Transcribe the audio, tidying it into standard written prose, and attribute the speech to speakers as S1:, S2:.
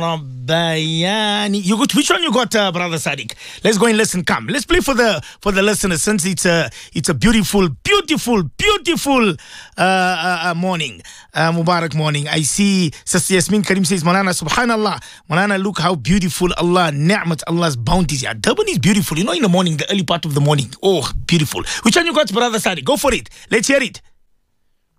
S1: Bayani. You got which one you got, brother Sadiq? Let's go and listen. Come, let's play for the listeners since it's a beautiful morning, Mubarak morning. I see Sister Yasmin Karim says, Malana, Subhanallah, Malana, look how beautiful Allah, ni'mat, Allah's bounties. Yeah, Durban is beautiful. You know, in the morning, the early part of the morning. Oh, beautiful. Which one you got, brother Sadiq? Go for it. Let's hear it.